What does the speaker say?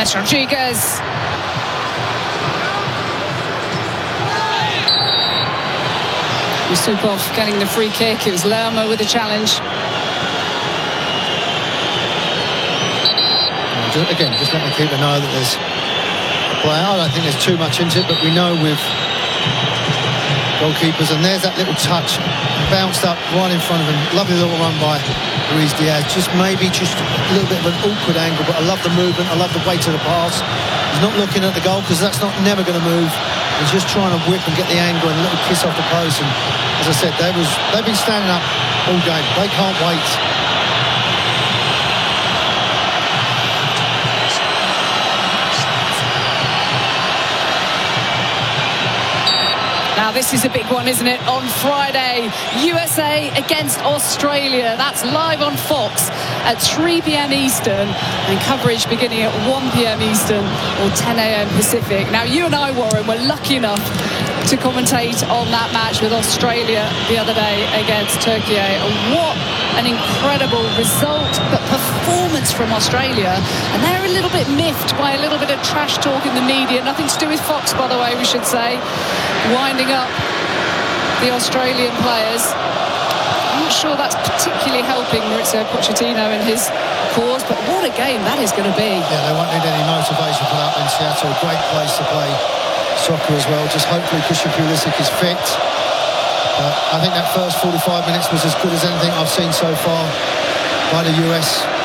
James Rodriguez. Yusupov getting the free kick. It was Lerma with the challenge. Again, just let the keeper know that there's a player. I don't think there's too much into it, but we know with goalkeepers, and there's that little touch, bounced up right in front of him. Lovely little run by Luis Diaz. Just maybe just a little bit of an awkward angle, but I love the movement. I love the weight of the pass. He's not looking at the goal because that's not never going to move. He's just trying to whip and get the angle and a little kiss off the post. And as I said, they've been standing up all game. They can't wait. Now this is a big one, isn't it? On Friday, USA against Australia. That's live on Fox at 3 p.m. Eastern, and coverage beginning at 1 p.m. Eastern or 10 a.m. Pacific. Now you and I, Warren, were lucky enough to commentate on that match with Australia the other day against Turkey. What an incredible result, but performance from Australia. And they're a little bit miffed by a little bit of trash talk in the media. Nothing to do with Fox, by the way, we should say. Winding up the Australian players. I'm not sure that's particularly helping Mauricio Pochettino and his cause, but what a game that is going to be. Yeah, they won't need any motivation for that in Seattle. A great place to play soccer as well. Just hopefully Christian Pulisic is fit. I think that first 45 minutes was as good as anything I've seen so far by the US.